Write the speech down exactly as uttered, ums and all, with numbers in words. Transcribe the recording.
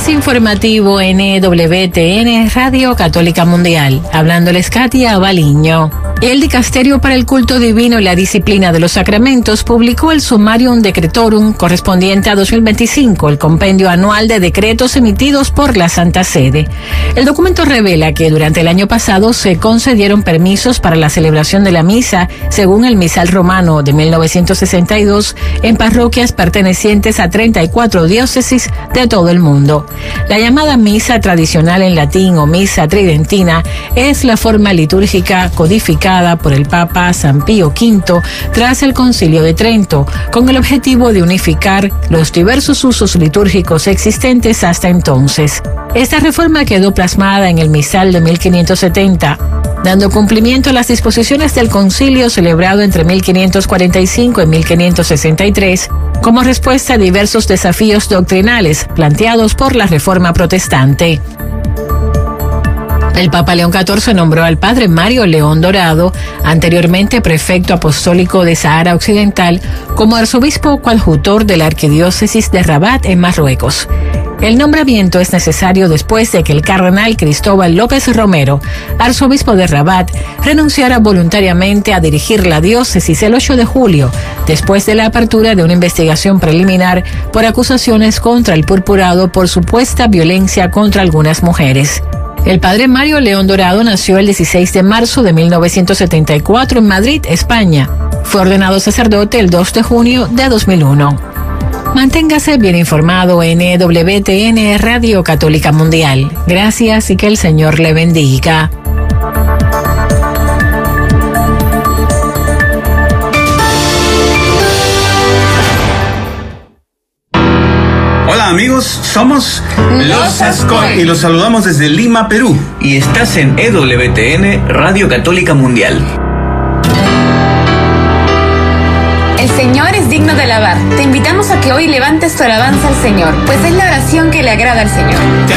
Flash informativo N W T N Radio Católica Mundial. Hablándoles Katia Baliño. El Dicasterio para el Culto Divino y la Disciplina de los Sacramentos publicó el Sumarium Decretorum correspondiente a dos mil veinticinco, el compendio anual de decretos emitidos por la Santa Sede. El documento revela que durante el año pasado se concedieron permisos para la celebración de la misa, según el Misal Romano de mil novecientos sesenta y dos, en parroquias pertenecientes a treinta y cuatro diócesis de todo el mundo. La llamada misa tradicional en latín o misa tridentina es la forma litúrgica codificada por el Papa San Pío quinto tras el Concilio de Trento, con el objetivo de unificar los diversos usos litúrgicos existentes hasta entonces. Esta reforma quedó plasmada en el misal de mil quinientos setenta, dando cumplimiento a las disposiciones del concilio celebrado entre mil quinientos cuarenta y cinco y mil quinientos sesenta y tres, como respuesta a diversos desafíos doctrinales planteados por la Reforma Protestante. El Papa León catorce nombró al padre Mario León Dorado, anteriormente prefecto apostólico de Sahara Occidental, como arzobispo coadjutor de la arquidiócesis de Rabat en Marruecos. El nombramiento es necesario después de que el cardenal Cristóbal López Romero, arzobispo de Rabat, renunciara voluntariamente a dirigir la diócesis el ocho de julio, después de la apertura de una investigación preliminar por acusaciones contra el purpurado por supuesta violencia contra algunas mujeres. El padre Mario León Dorado nació el dieciséis de marzo de mil novecientos setenta y cuatro en Madrid, España. Fue ordenado sacerdote el dos de junio de dos mil uno. Manténgase bien informado en N W T N Radio Católica Mundial. Gracias y que el Señor le bendiga. Hola amigos, somos Los Ascoy y los saludamos desde Lima, Perú. Y estás en E W T N Radio Católica Mundial. El Señor es digno de alabar. Te invitamos a que hoy levantes tu alabanza al Señor, pues es la oración que le agrada al Señor. Te